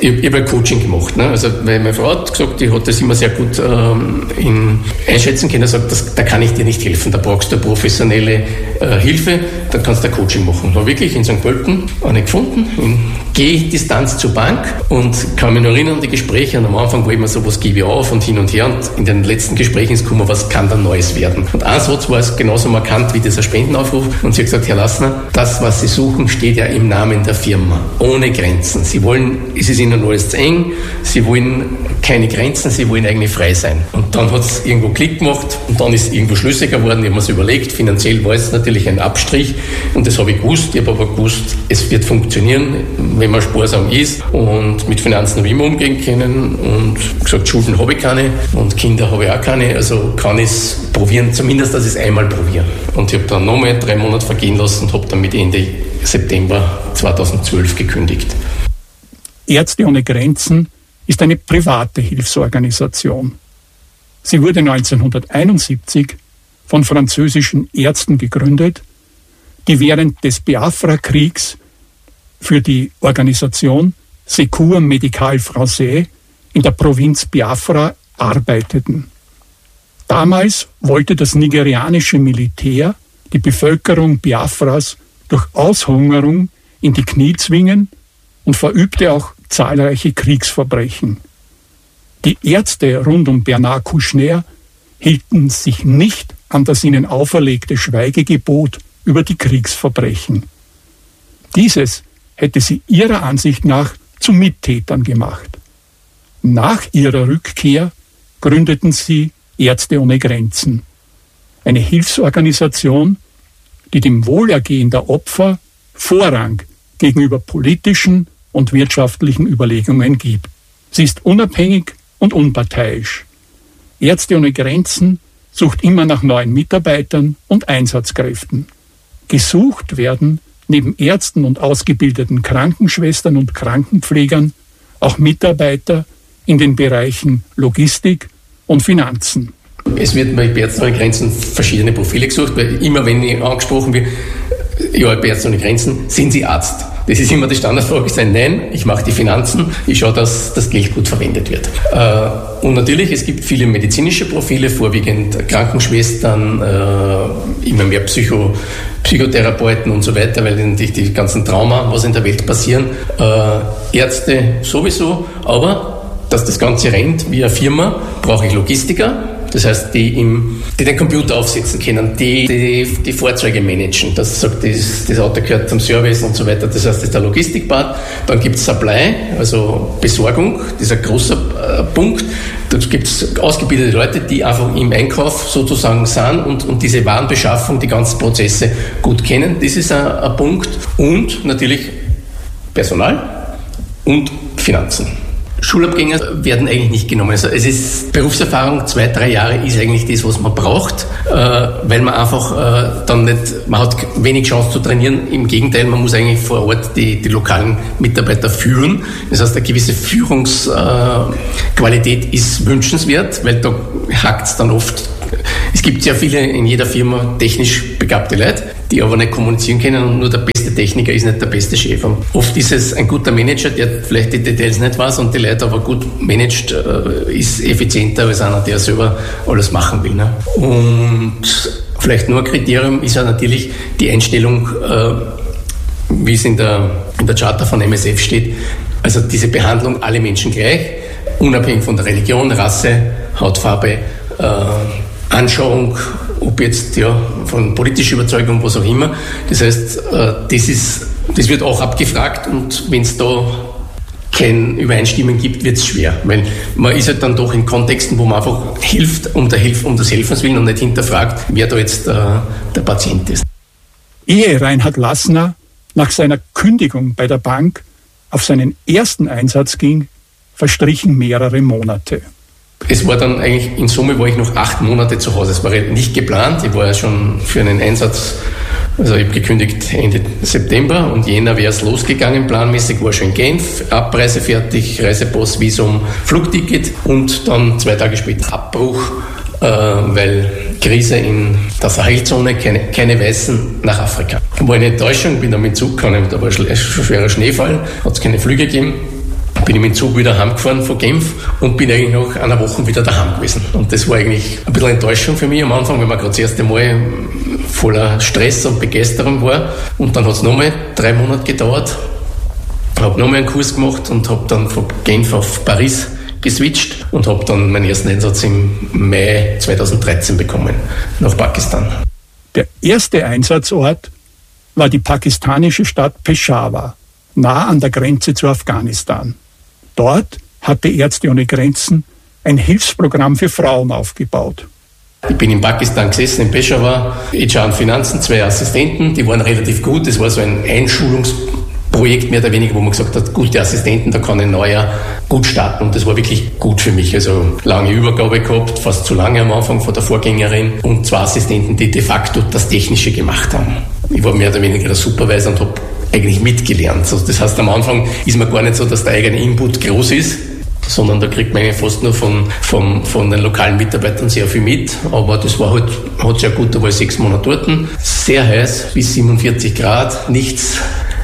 Ich habe ein Coaching gemacht. Ne? Also, weil meine Frau hat gesagt, die hat das immer sehr gut einschätzen können. Sagt, da kann ich dir nicht helfen. Da brauchst du eine professionelle Hilfe. Da kannst du ein Coaching machen. Ich habe wirklich in St. Pölten eine gefunden, in Gehdistanz zur Bank, und kann mich noch erinnern an die Gespräche. Und am Anfang war immer so, was gebe ich auf und hin und her. Und in den letzten Gesprächen ist gekommen, was kann da Neues werden. Und ein Satz war es genauso markant wie dieser Spendenaufruf. Und sie hat gesagt, Herr Lassner, das, was Sie suchen, steht ja im Namen der Firma. Ohne Grenzen. Sie wollen, es ist Ihnen alles zu eng. Sie wollen keine Grenzen. Sie wollen eigentlich frei sein. Und dann hat es irgendwo Klick gemacht. Und dann ist es irgendwo schlüssiger geworden. Ich habe mir es überlegt. Finanziell war es natürlich ein Abstrich. Und das habe ich gewusst. Ich habe aber gewusst, es wird funktionieren, wenn man sparsam ist und mit Finanzen habe ich immer umgehen können. Und gesagt, Schulden habe ich keine und Kinder habe ich auch keine. Also kann ich es probieren, zumindest, dass ich es einmal probiere. Und ich habe dann nochmal 3 Monate vergehen lassen und habe dann mit Ende September 2012 gekündigt. Ärzte ohne Grenzen ist eine private Hilfsorganisation. Sie wurde 1971 von französischen Ärzten gegründet, die während des Biafra-Kriegs für die Organisation Secours Médical Français in der Provinz Biafra arbeiteten. Damals wollte das nigerianische Militär die Bevölkerung Biafras durch Aushungerung in die Knie zwingen und verübte auch zahlreiche Kriegsverbrechen. Die Ärzte rund um Bernard Kouchner hielten sich nicht an das ihnen auferlegte Schweigegebot über die Kriegsverbrechen. Dieses hätte sie ihrer Ansicht nach zu Mittätern gemacht. Nach ihrer Rückkehr gründeten sie Ärzte ohne Grenzen, eine Hilfsorganisation, die dem Wohlergehen der Opfer Vorrang gegenüber politischen und wirtschaftlichen Überlegungen gibt. Sie ist unabhängig und unparteiisch. Ärzte ohne Grenzen sucht immer nach neuen Mitarbeitern und Einsatzkräften. Gesucht werden neben Ärzten und ausgebildeten Krankenschwestern und Krankenpflegern auch Mitarbeiter in den Bereichen Logistik und Finanzen. Es wird bei Ärzte ohne Grenzen verschiedene Profile gesucht, weil immer wenn ich angesprochen wird, ja, bei Ärzte ohne Grenzen, sind Sie Arzt? Das ist immer die Standardfrage, nein, ich mache die Finanzen, ich schaue, dass das Geld gut verwendet wird. Und natürlich, es gibt viele medizinische Profile, vorwiegend Krankenschwestern, immer mehr Psychotherapeuten und so weiter, weil natürlich die ganzen Trauma, was in der Welt passieren, Ärzte sowieso, aber dass das Ganze rennt wie eine Firma, brauche ich Logistiker. Das heißt, die den Computer aufsetzen können, die Fahrzeuge managen. Das sagt, das Auto gehört zum Service und so weiter. Das heißt, das ist der Logistikpart. Dann gibt es Supply, also Besorgung. Das ist ein großer Punkt. Da gibt es ausgebildete Leute, die einfach im Einkauf sozusagen sind und diese Warenbeschaffung, die ganzen Prozesse gut kennen. Das ist ein Punkt. Und natürlich Personal und Finanzen. Schulabgänger werden eigentlich nicht genommen. Also es ist Berufserfahrung, 2-3 Jahre ist eigentlich das, was man braucht, weil man einfach dann nicht, man hat wenig Chance zu trainieren. Im Gegenteil, man muss eigentlich vor Ort die lokalen Mitarbeiter führen. Das heißt, eine gewisse Führungsqualität ist wünschenswert, weil da hakt es dann oft. Es gibt sehr viele in jeder Firma technisch begabte Leute, die aber nicht kommunizieren können, und nur der beste Techniker ist nicht der beste Chef. Und oft ist es ein guter Manager, der vielleicht die Details nicht weiß und die Leute aber gut managt, ist effizienter als einer, der selber alles machen will. Ne? Und vielleicht nur ein Kriterium ist ja natürlich die Einstellung, wie es in der Charta von MSF steht, also diese Behandlung alle Menschen gleich, unabhängig von der Religion, Rasse, Hautfarbe, Anschauung, ob jetzt von politischer Überzeugung, was auch immer. Das heißt, das wird auch abgefragt, und wenn es da kein Übereinstimmen gibt, wird es schwer, weil man ist halt dann doch in Kontexten, wo man einfach hilft um des Helfens willen und nicht hinterfragt, wer da jetzt der Patient ist. Ehe Reinhard Lassner nach seiner Kündigung bei der Bank auf seinen ersten Einsatz ging, verstrichen mehrere Monate. Es war dann eigentlich, in Summe war ich noch 8 Monate zu Hause. Es war nicht geplant. Ich war ja schon für einen Einsatz, also ich habe gekündigt Ende September, und Jänner wäre es losgegangen planmäßig, war schon in Genf, Abreise fertig, Reisepass, Visum, Flugticket, und dann 2 Tage später Abbruch, weil Krise in der Sahelzone, keine Weißen nach Afrika. War eine Enttäuschung, bin dann mit Zug gekommen, da war schon schwerer Schneefall, hat es keine Flüge gegeben. bin ich mit dem Zug wieder heimgefahren von Genf und bin eigentlich nach einer Woche wieder daheim gewesen. Und das war eigentlich ein bisschen Enttäuschung für mich am Anfang, weil man gerade das erste Mal voller Stress und Begeisterung war. Und dann hat es nochmal 3 Monate gedauert. Habe nochmal einen Kurs gemacht und habe dann von Genf auf Paris geswitcht und habe dann meinen ersten Einsatz im Mai 2013 bekommen, nach Pakistan. Der erste Einsatzort war die pakistanische Stadt Peshawar, nah an der Grenze zu Afghanistan. Dort hatte Ärzte ohne Grenzen ein Hilfsprogramm für Frauen aufgebaut. Ich bin in Pakistan gesessen, in Peshawar, HR und Finanzen, 2 Assistenten, die waren relativ gut. Das war so ein Einschulungsprojekt mehr oder weniger, wo man gesagt hat, gute Assistenten, da kann ein neuer gut starten. Und das war wirklich gut für mich. Also lange Übergabe gehabt, fast zu lange am Anfang von der Vorgängerin und 2 Assistenten, die de facto das Technische gemacht haben. Ich war mehr oder weniger der Supervisor und habe eigentlich mitgelernt. Also das heißt, am Anfang ist man gar nicht so, dass der eigene Input groß ist, sondern da kriegt man fast nur von den lokalen Mitarbeitern sehr viel mit. Aber das war halt, hat sehr gut, da war ich 6 Monate dort. Sehr heiß, bis 47 Grad, nichts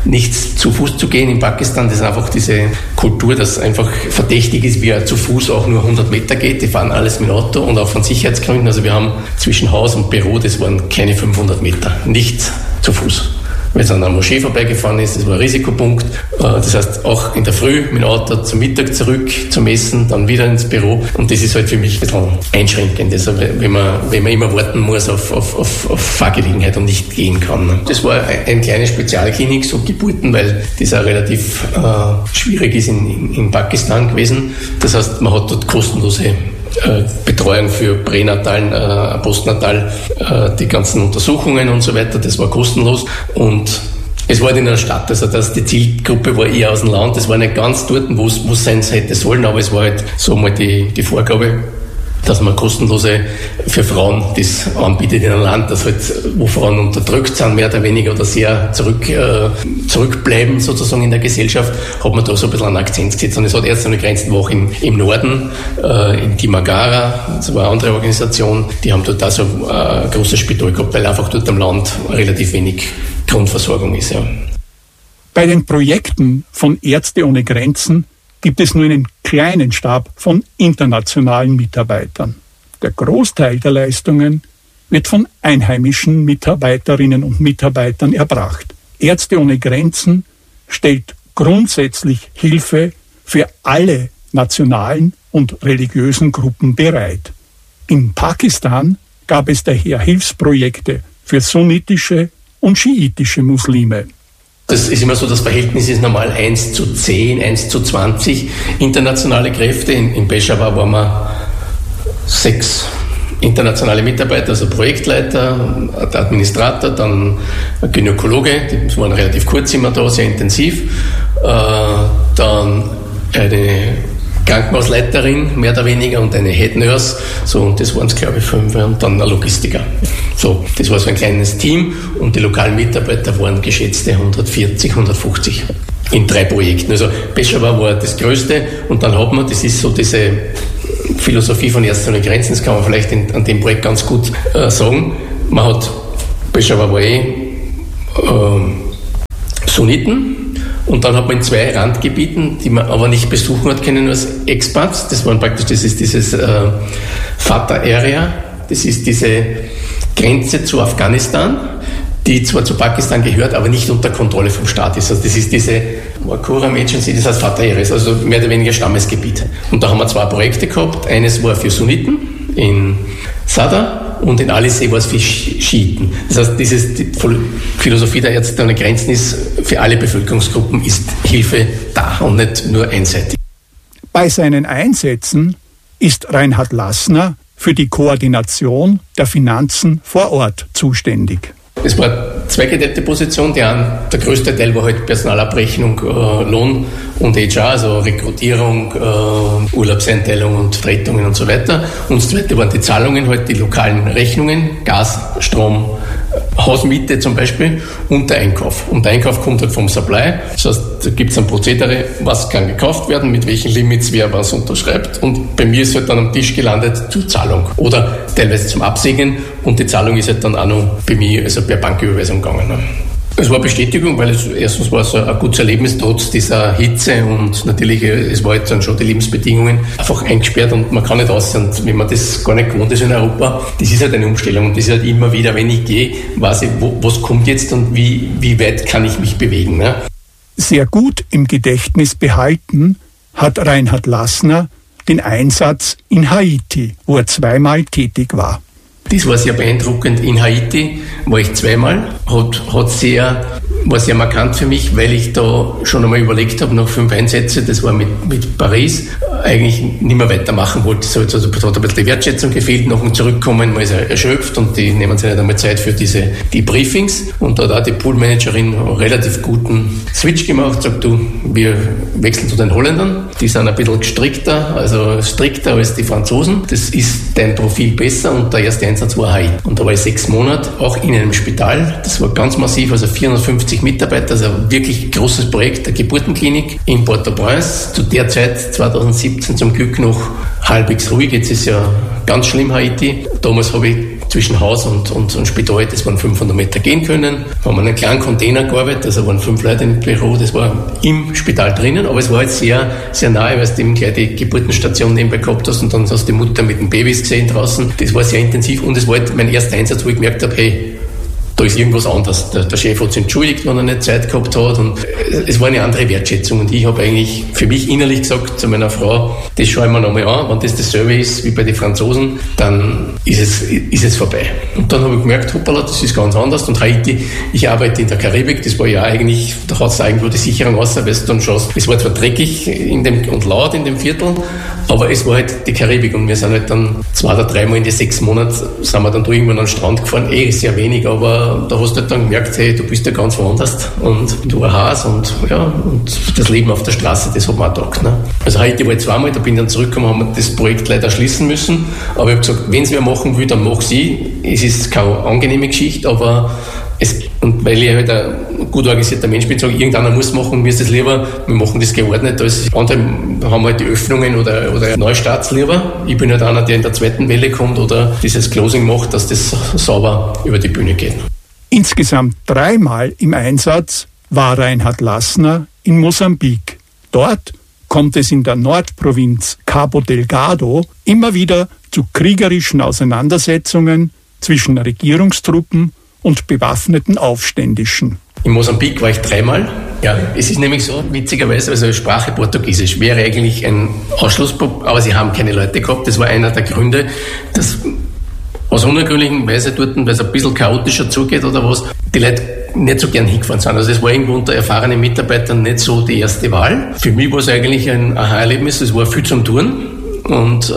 zu Fuß zu gehen in Pakistan. Das ist einfach diese Kultur, dass einfach verdächtig ist, wie er zu Fuß auch nur 100 Meter geht. Die fahren alles mit dem Auto und auch von Sicherheitsgründen. Also wir haben zwischen Haus und Büro, das waren keine 500 Meter, nichts zu Fuß. Weil es an einer Moschee vorbeigefahren ist, das war ein Risikopunkt. Das heißt, auch in der Früh mit dem Auto zum Mittag zurück, zum Essen, dann wieder ins Büro. Und das ist halt für mich ein bisschen einschränkend, also wenn man immer warten muss auf Fahrgelegenheit und nicht gehen kann. Das war eine kleine Spezialklinik, so Geburten, weil das auch relativ schwierig ist in Pakistan gewesen. Das heißt, man hat dort kostenlose Betreuung für Pränatal, Postnatal, die ganzen Untersuchungen und so weiter, das war kostenlos und es war halt in einer Stadt, also die Zielgruppe war eher aus dem Land, das war nicht ganz dort, wo es sein hätte sollen, aber es war halt so mal die Vorgabe, dass man kostenlose für Frauen das anbietet in einem Land, das halt, wo Frauen unterdrückt sind, mehr oder weniger, oder sehr zurückbleiben sozusagen in der Gesellschaft, hat man da so ein bisschen einen Akzent gesetzt. Und es hat Ärzte ohne Grenzen auch im Norden, in Kimagara, das war eine andere Organisation, die haben dort auch so ein großes Spital gehabt, weil einfach dort am Land relativ wenig Grundversorgung ist. Ja. Bei den Projekten von Ärzte ohne Grenzen gibt es nur einen kleinen Stab von internationalen Mitarbeitern. Der Großteil der Leistungen wird von einheimischen Mitarbeiterinnen und Mitarbeitern erbracht. Ärzte ohne Grenzen stellt grundsätzlich Hilfe für alle nationalen und religiösen Gruppen bereit. In Pakistan gab es daher Hilfsprojekte für sunnitische und schiitische Muslime. Das ist immer so, das Verhältnis ist normal 1:10, 1:20 internationale Kräfte. In Peshawar waren wir 6 internationale Mitarbeiter, also Projektleiter, der Administrator, dann ein Gynäkologe, die waren relativ kurz immer da, sehr intensiv, dann eine Krankenhausleiterin, mehr oder weniger, und eine Head Nurse, so, und das waren es, glaube ich, 5, und dann ein Logistiker. So, das war so ein kleines Team, und die lokalen Mitarbeiter waren geschätzte 140, 150 in 3 Projekten. Also Peshawar war das Größte, und dann hat man, das ist so diese Philosophie von Ärzte ohne Grenzen, das kann man vielleicht an dem Projekt ganz gut sagen. Man hat, Peshawar war Sunniten, und dann hat man in 2 Randgebieten, die man aber nicht besuchen hat können als Expats. Das waren praktisch, das ist dieses Fatah-Area, das ist diese Grenze zu Afghanistan, die zwar zu Pakistan gehört, aber nicht unter Kontrolle vom Staat ist. Also das ist diese Wakura Agency, das heißt Fatah-Area, also mehr oder weniger Stammesgebiet. Und da haben wir 2 Projekte gehabt. Eines war für Sunniten in Sadr, und in Alisee war es für Schiiten. Das heißt, die Philosophie der Ärzte ohne Grenzen ist, für alle Bevölkerungsgruppen ist Hilfe da und nicht nur einseitig. Bei seinen Einsätzen ist Reinhard Lassner für die Koordination der Finanzen vor Ort zuständig. Es war eine zweigeteilte Position. Der größte Teil war halt Personalabrechnung, Lohn und HR, also Rekrutierung, Urlaubseinteilung und Vertretungen und so weiter. Und das zweite waren die Zahlungen, halt die lokalen Rechnungen, Gas, Strom, Hausmiete zum Beispiel, und der Einkauf. Und der Einkauf kommt halt vom Supply. Das heißt, da gibt es ein Prozedere, was kann gekauft werden, mit welchen Limits wer was unterschreibt. Und bei mir ist halt dann am Tisch gelandet zur Zahlung oder teilweise zum Absegnen. Und die Zahlung ist halt dann auch noch bei mir, also per Banküberweisung gegangen. Es war Bestätigung, weil erstens war es ein gutes Erlebnis, trotz dieser Hitze und natürlich, es war jetzt dann schon die Lebensbedingungen einfach eingesperrt und man kann nicht raus. Und wenn man das gar nicht gewohnt ist in Europa, das ist halt eine Umstellung und das ist halt immer wieder, wenn ich gehe, weiß ich, was kommt jetzt und wie weit kann ich mich bewegen. Ne? Sehr gut im Gedächtnis behalten hat Reinhard Lassner den Einsatz in Haiti, wo er 2-mal tätig war. Das war sehr beeindruckend. In Haiti war ich 2-mal, war sehr markant für mich, weil ich da schon einmal überlegt habe, nach 5 Einsätzen, das war mit Paris, eigentlich nicht mehr weitermachen wollte. So, also hat ein bisschen die Wertschätzung gefehlt, nach dem Zurückkommen, man ist erschöpft und die nehmen sich nicht einmal Zeit für die Briefings. Und da hat auch die Poolmanagerin einen relativ guten Switch gemacht, sagt, du, wir wechseln zu den Holländern, die sind ein bisschen strikter als die Franzosen. Das ist dein Profil besser und der erste Einsatz war Haiti. Und da war ich 6 Monate, auch in einem Spital. Das war ganz massiv, also 450 Mitarbeiter, also ein wirklich großes Projekt, der Geburtenklinik in Port-au-Prince. Zu der Zeit, 2017, zum Glück noch halbwegs ruhig. Jetzt ist ja ganz schlimm Haiti. Damals habe ich zwischen Haus und Spital, das waren 500 Meter gehen können. Da haben wir in einem kleinen Container gearbeitet, also waren 5 Leute im Büro, das war im Spital drinnen, aber es war halt sehr, sehr nahe, weil du eben gleich die Geburtenstation nebenbei gehabt hast und dann hast du die Mutter mit den Babys gesehen draußen. Das war sehr intensiv und es war halt mein erster Einsatz, wo ich gemerkt habe, hey, da ist irgendwas anderes. Der Chef hat sich entschuldigt, wenn er nicht Zeit gehabt hat und es war eine andere Wertschätzung und ich habe eigentlich für mich innerlich gesagt zu meiner Frau, das schauen wir nochmal an, wenn das dasselbe ist wie bei den Franzosen, dann ist es vorbei. Und dann habe ich gemerkt, hoppala, das ist ganz anders und Haiti, ich arbeite in der Karibik, das war ja eigentlich, da hat es irgendwo die Sicherung außer, weil du dann schaust, es war zwar dreckig und laut in dem Viertel, aber es war halt die Karibik und wir sind halt dann 2 oder 3 Mal in die 6 Monate, sind wir dann da irgendwann an den Strand gefahren, sehr wenig, aber da hast du halt dann gemerkt, hey, du bist ja ganz woanders und du ein Haus und das Leben auf der Straße, das hat mir auch getaugt. Ne? Also Haiti war ich 2-mal, da bin ich dann zurückgekommen, haben wir das Projekt leider schließen müssen, aber ich habe gesagt, wenn es wer machen will, dann mach sie. Es ist keine angenehme Geschichte, aber und weil ich halt ein gut organisierter Mensch bin, sage ich, irgendeiner muss machen, mir ist das lieber, wir machen das geordnet, als andere haben halt die Öffnungen oder Neustarts lieber. Ich bin halt einer, der in der 2. Welle kommt oder dieses Closing macht, dass das sauber über die Bühne geht. Insgesamt 3-mal im Einsatz war Reinhard Lassner in Mosambik. Dort kommt es in der Nordprovinz Cabo Delgado immer wieder zu kriegerischen Auseinandersetzungen zwischen Regierungstruppen und bewaffneten Aufständischen. In Mosambik war ich 3-mal. Ja, es ist nämlich so, witzigerweise, also Sprache Portugiesisch wäre eigentlich ein Ausschlussproblem, aber sie haben keine Leute gehabt. Das war einer der Gründe, dass aus unergründlichen Weise dort, weil es ein bisschen chaotischer zugeht oder was, die Leute nicht so gern hingefahren sind. Also das war irgendwo unter erfahrenen Mitarbeitern nicht so die erste Wahl. Für mich war es eigentlich ein Aha-Erlebnis, es war viel zum Tun und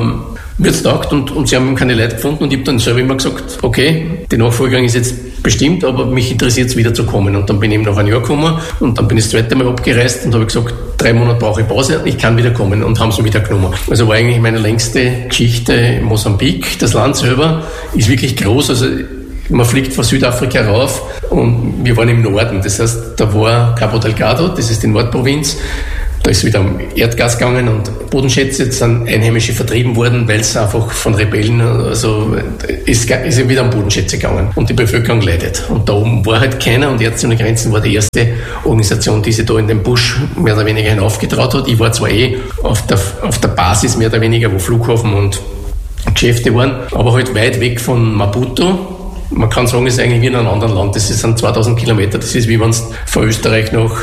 mir hat's getaugt und sie haben keine Leute gefunden und ich habe dann selber immer gesagt, okay, die Nachfolgerin ist jetzt bestimmt, aber mich interessiert es wieder zu kommen. Und dann bin ich eben nach einem Jahr gekommen und dann bin ich das 2. Mal abgereist und habe gesagt, 3 Monate brauche ich Pause, ich kann wieder kommen und haben sie wieder genommen. Also war eigentlich meine längste Geschichte in Mosambik. Das Land selber ist wirklich groß, also man fliegt von Südafrika rauf und wir waren im Norden. Das heißt, da war Cabo Delgado, das ist die Nordprovinz. Da ist wieder um Erdgas gegangen und Bodenschätze sind Einheimische vertrieben worden, weil es einfach von Rebellen, also ist wieder um Bodenschätze gegangen und die Bevölkerung leidet. Und da oben war halt keiner und Ärzte ohne Grenzen war die erste Organisation, die sich da in den Busch mehr oder weniger hinaufgetraut hat. Ich war zwar auf der Basis mehr oder weniger, wo Flughafen und Geschäfte waren, aber halt weit weg von Maputo. Man kann sagen, es ist eigentlich wie in einem anderen Land. Das sind 2000 Kilometer. Das ist wie wenn du von Österreich nach,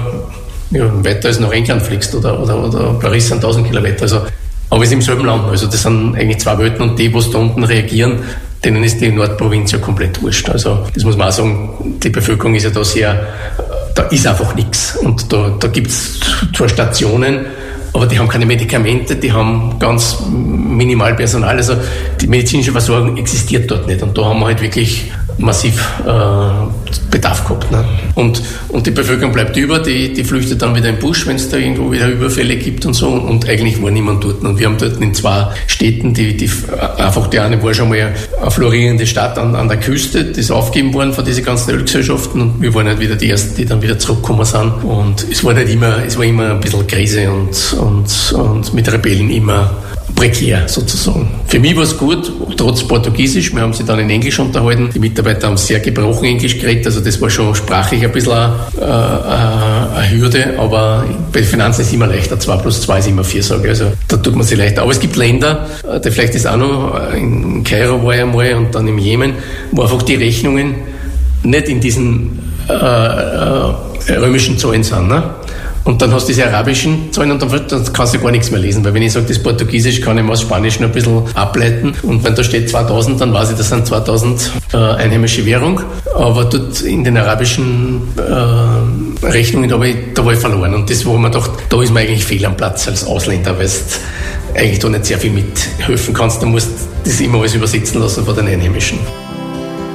weiter als nach England fliegst oder Paris sind 1000 Kilometer. Also, aber es ist im selben Land. Also das sind eigentlich 2 Welten und die, die da unten reagieren, denen ist die Nordprovinz ja komplett wurscht. Also das muss man auch sagen, die Bevölkerung ist ja da sehr, da ist einfach nichts. Und da gibt es zwar Stationen, aber die haben keine Medikamente, die haben ganz minimal Personal. Also die medizinische Versorgung existiert dort nicht. Und da haben wir halt wirklich massiv Bedarf gehabt. Ne? Und die Bevölkerung bleibt über, die flüchtet dann wieder im Busch, wenn es da irgendwo wieder Überfälle gibt und so. Und eigentlich war niemand dort. Und wir haben dort in 2 Städten, die eine war schon mal eine florierende Stadt an der Küste, die ist aufgegeben worden von diesen ganzen Ölgesellschaften. Und wir waren halt wieder die Ersten, die dann wieder zurückgekommen sind. Und es war immer ein bisschen Krise und mit Rebellen immer prekär sozusagen. Für mich war es gut, trotz Portugiesisch. Wir haben sie dann in Englisch unterhalten. Die Mitarbeiter haben sehr gebrochen Englisch geredet, also das war schon sprachlich ein bisschen eine Hürde, aber bei Finanzen ist es immer leichter. 2 + 2 ist immer 4, sage ich. Also da tut man sich leichter. Aber es gibt Länder, vielleicht ist auch noch, in Kairo war ich einmal und dann im Jemen, wo einfach die Rechnungen nicht in diesen römischen Zahlen sind, ne? Und dann hast du diese arabischen Zahlen und dann kannst du gar nichts mehr lesen, weil wenn ich sage, das Portugiesisch kann ich mal aus Spanisch noch ein bisschen ableiten und wenn da steht 2000, dann weiß ich, das sind 2000 einheimische Währung, aber dort in den arabischen Rechnungen, da war ich verloren und das, wo man dachte, da ist man eigentlich fehl am Platz als Ausländer, weil du eigentlich da nicht sehr viel mithelfen kannst, du musst das immer alles übersetzen lassen von den Einheimischen.